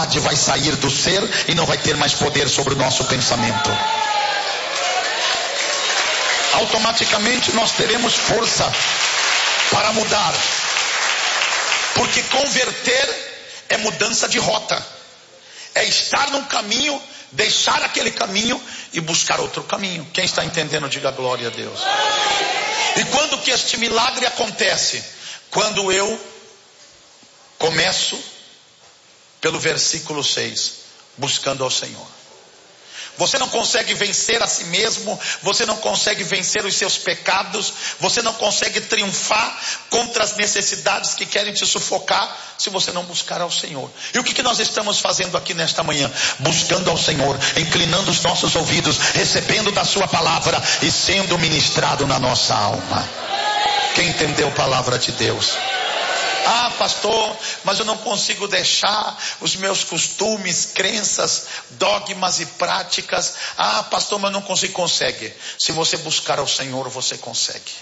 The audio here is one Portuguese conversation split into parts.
vai sair do ser e não vai ter mais poder sobre o nosso pensamento. Automaticamente nós teremos força para mudar, porque converter é mudança de rota, é estar num caminho, deixar aquele caminho e buscar outro caminho. Quem está entendendo, diga glória a Deus. E quando que este milagre acontece? Quando eu começo pelo versículo 6, buscando ao Senhor. Você não consegue vencer a si mesmo, você não consegue vencer os seus pecados, você não consegue triunfar contra as necessidades que querem te sufocar, se você não buscar ao Senhor. E o que nós estamos fazendo aqui nesta manhã? Buscando ao Senhor, inclinando os nossos ouvidos, recebendo da sua palavra e sendo ministrado na nossa alma. Quem entendeu a palavra de Deus? Ah, pastor, mas eu não consigo deixar os meus costumes, crenças, dogmas e práticas. Ah, pastor, mas eu não consigo. Consegue. Se você buscar ao Senhor, você consegue.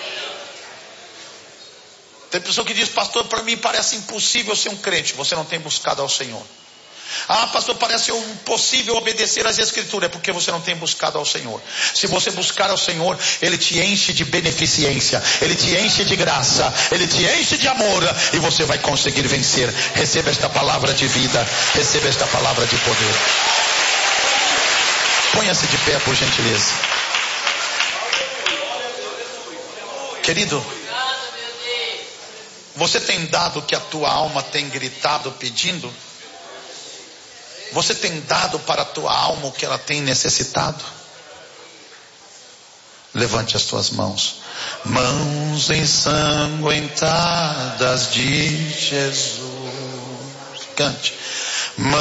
Tem pessoa que diz, pastor, para mim parece impossível ser um crente. Você não tem buscado ao Senhor. Ah, pastor, parece impossível obedecer às escrituras. É porque você não tem buscado ao Senhor. Se você buscar ao Senhor, Ele te enche de beneficência, Ele te enche de graça, Ele te enche de amor, e você vai conseguir vencer. Receba esta palavra de vida, receba esta palavra de poder. Ponha-se de pé, por gentileza. Querido, você tem dado o que a tua alma tem gritado pedindo? Você tem dado para a tua alma o que ela tem necessitado? Levante as tuas mãos. Mãos ensanguentadas de Jesus. Cante.